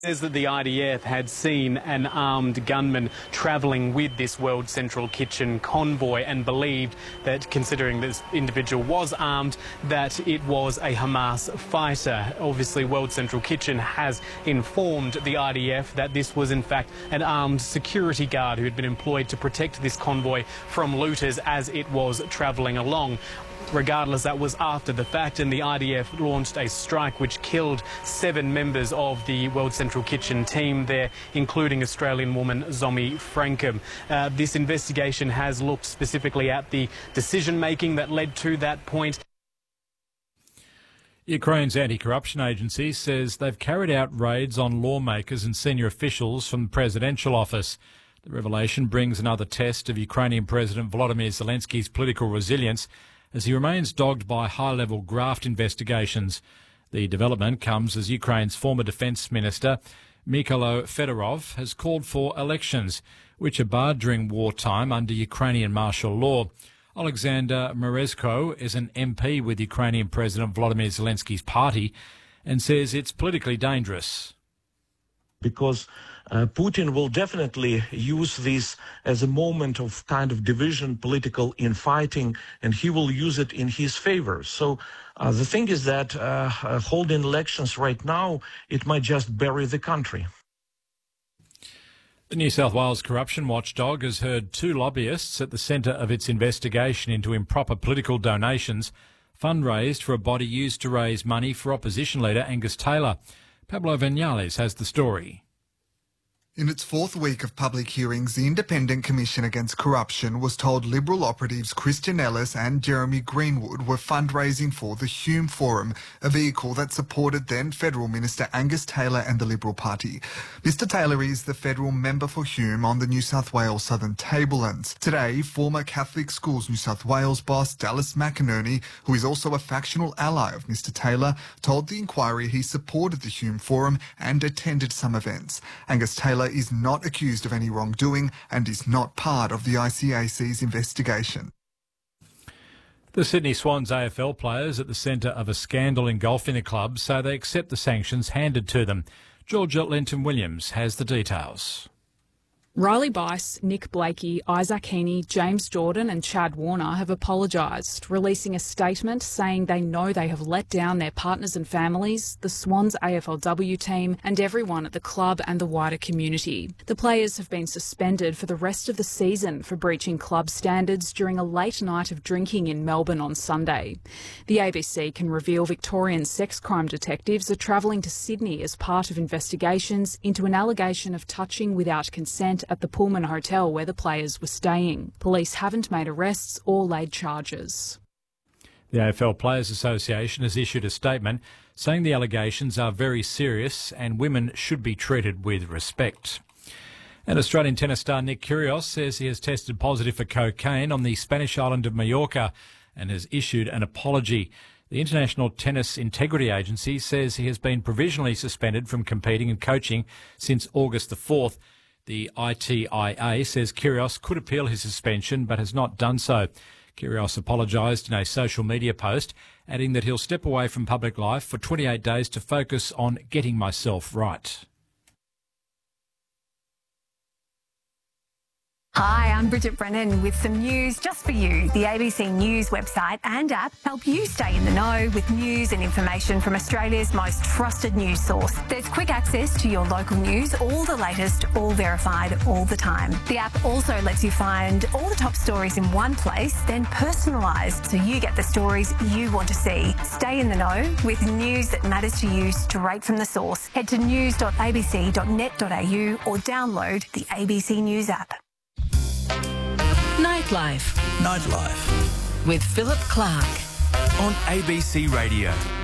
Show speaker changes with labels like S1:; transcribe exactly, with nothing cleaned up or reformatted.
S1: Says that the I D F had seen an armed gunman travelling with this World Central Kitchen convoy and believed that, considering this individual was armed, that it was a Hamas fighter. Obviously, World Central Kitchen has informed the I D F that this was in fact an armed security guard who had been employed to protect this convoy from looters as it was travelling along. Regardless, that was after the fact, and the I D F launched a strike which killed seven members of the World Central Kitchen team there, including Australian woman Zomi Frankham. Uh, this investigation has looked specifically at the decision-making that led to that point.
S2: Ukraine's anti-corruption agency says they've carried out raids on lawmakers and senior officials from the presidential office. The revelation brings another test of Ukrainian President Volodymyr Zelensky's political resilience, as he remains dogged by high-level graft investigations. The development comes as Ukraine's former defence minister, Mykhailo Fedorov, has called for elections, which are barred during wartime under Ukrainian martial law. Alexander Merezhko is an M P with Ukrainian President Volodymyr Zelensky's party and says it's politically dangerous.
S3: Because uh, Putin will definitely use this as a moment of kind of division, political infighting, and he will use it in his favor. So uh, the thing is that uh, uh, holding elections right now, it might just bury the country.
S2: The New South Wales Corruption Watchdog has heard two lobbyists at the centre of its investigation into improper political donations fundraised for a body used to raise money for opposition leader Angus Taylor. Pablo Vinales has the story.
S4: In its fourth week of public hearings, the Independent Commission Against Corruption was told Liberal operatives Christian Ellis and Jeremy Greenwood were fundraising for the Hume Forum, a vehicle that supported then Federal Minister Angus Taylor and the Liberal Party. Mister Taylor is the federal member for Hume on the New South Wales Southern Tablelands. Today, former Catholic Schools New South Wales boss Dallas McInerney, who is also a factional ally of Mister Taylor, told the inquiry he supported the Hume Forum and attended some events. Angus Taylor is not accused of any wrongdoing and is not part of the I C A C's investigation.
S2: The Sydney Swans A F L players at the centre of a scandal engulfing the club say they accept the sanctions handed to them. Georgia Lenton-Williams has the details.
S5: Riley Bice, Nick Blakey, Isaac Heaney, James Jordan and Chad Warner have apologised, releasing a statement saying they know they have let down their partners and families, the Swans A F L W team and everyone at the club and the wider community. The players have been suspended for the rest of the season for breaching club standards during a late night of drinking in Melbourne on Sunday. The A B C can reveal Victorian sex crime detectives are travelling to Sydney as part of investigations into an allegation of touching without consent at the Pullman Hotel where the players were staying. Police haven't made arrests or laid charges.
S2: The A F L Players Association has issued a statement saying the allegations are very serious and women should be treated with respect. And Australian tennis star Nick Kyrgios says he has tested positive for cocaine on the Spanish island of Mallorca and has issued an apology. The International Tennis Integrity Agency says he has been provisionally suspended from competing and coaching since August the fourth. The I T I A says Kyrgios could appeal his suspension but has not done so. Kyrgios apologised in a social media post, adding that he'll step away from public life for twenty-eight days to focus on getting myself right.
S6: Hi, I'm Bridget Brennan with some news just for you. The A B C News website and app help you stay in the know with news and information from Australia's most trusted news source. There's quick access to your local news, all the latest, all verified, all the time. The app also lets you find all the top stories in one place, then personalised so you get the stories you want to see. Stay in the know with news that matters to you straight from the source. Head to news dot a b c dot net dot a u or download the A B C News app.
S7: Nightlife.
S8: Nightlife.
S7: With Philip Clark.
S8: On A B C Radio.